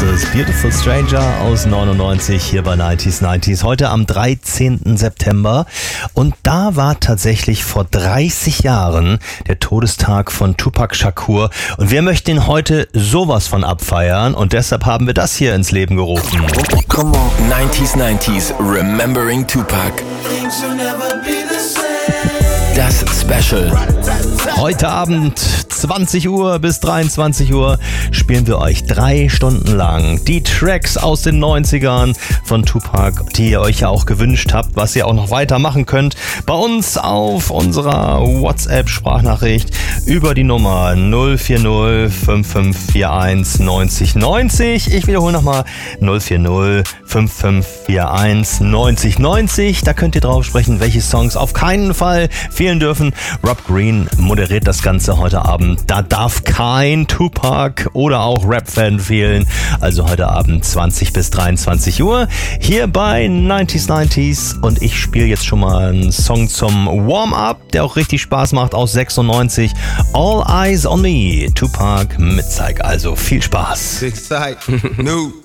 ist Beautiful Stranger aus 99 hier bei 90s. Heute am 13. September. Und da war tatsächlich vor 30 Jahren der Todestag von Tupac Shakur. Und wir möchten ihn heute sowas von abfeiern. Und deshalb haben wir das hier ins Leben gerufen. Come on. 90s, Remembering Tupac. Das Special. Heute Abend 20 Uhr bis 23 Uhr spielen wir euch 3 Stunden lang die Tracks aus den 90ern von Tupac, die ihr euch ja auch gewünscht habt, was ihr auch noch weitermachen könnt. Bei uns auf unserer WhatsApp-Sprachnachricht über die Nummer 040 5541 90 90. Ich wiederhole nochmal 040 5541 90 90. Da könnt ihr drauf sprechen, welche Songs auf keinen Fall fehlen dürfen. Rob Green moderiert das Ganze heute Abend. Da darf kein Tupac oder auch Rap-Fan fehlen. Also heute Abend 20 bis 23 Uhr hier bei 90s. Und ich spiele jetzt schon mal einen Song zum Warm-Up, der auch richtig Spaß macht, aus 96. All Eyes on Me. Tupac mit Zeig. Also viel Spaß. Big sight. New.